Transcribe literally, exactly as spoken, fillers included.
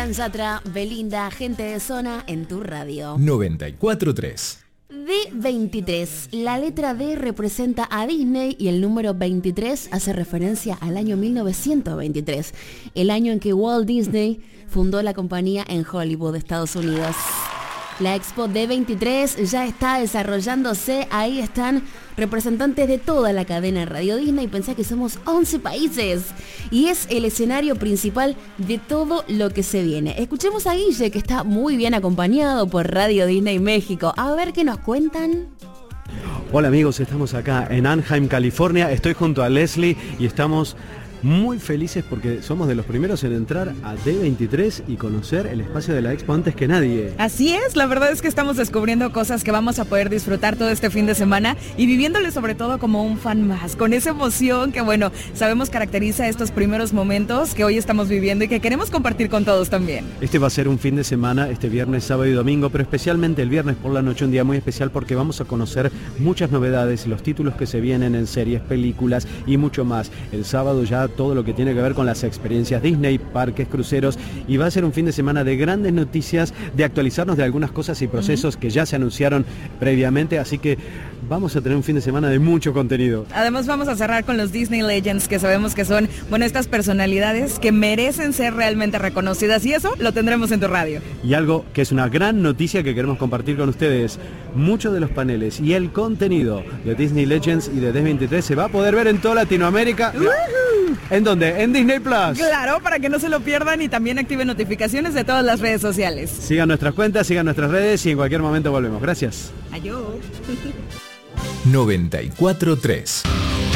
Yatra, Belinda, Gente de Zona en tu radio. noventa y cuatro tres. D veintitrés. La letra D representa a Disney y el número veintitrés hace referencia al año mil novecientos veintitrés, el año en que Walt Disney fundó la compañía en Hollywood, Estados Unidos. La Expo D veintitrés ya está desarrollándose, ahí están representantes de toda la cadena Radio Disney, pensá que somos once países y es el escenario principal de todo lo que se viene. Escuchemos a Guille, que está muy bien acompañado por Radio Disney México, a ver qué nos cuentan. Hola amigos, estamos acá en Anaheim, California, estoy junto a Leslie y estamos muy felices porque somos de los primeros en entrar a D veintitrés y conocer el espacio de la Expo antes que nadie. Así es, la verdad es que estamos descubriendo cosas que vamos a poder disfrutar todo este fin de semana y viviéndole sobre todo como un fan más, con esa emoción que bueno, sabemos caracteriza estos primeros momentos que hoy estamos viviendo y que queremos compartir con todos también. Este va a ser un fin de semana, este viernes, sábado y domingo, pero especialmente el viernes por la noche, un día muy especial porque vamos a conocer muchas novedades, los títulos que se vienen en series, películas y mucho más. El sábado ya todo lo que tiene que ver con las experiencias Disney, parques, cruceros, y va a ser un fin de semana de grandes noticias, de actualizarnos de algunas cosas y procesos uh-huh. que ya se anunciaron previamente, así que vamos a tener un fin de semana de mucho contenido. Además vamos a cerrar con los Disney Legends, que sabemos que son, bueno, estas personalidades que merecen ser realmente reconocidas, y eso lo tendremos en tu radio. Y algo que es una gran noticia que queremos compartir con ustedes, muchos de los paneles y el contenido de Disney Legends y de D veintitrés se va a poder ver en toda Latinoamérica. Uh-huh. ¿En dónde? En Disney Plus. Claro, para que no se lo pierdan y también activen notificaciones de todas las redes sociales. Sigan nuestras cuentas, sigan nuestras redes y en cualquier momento volvemos. Gracias. Adiós. noventa y cuatro tres.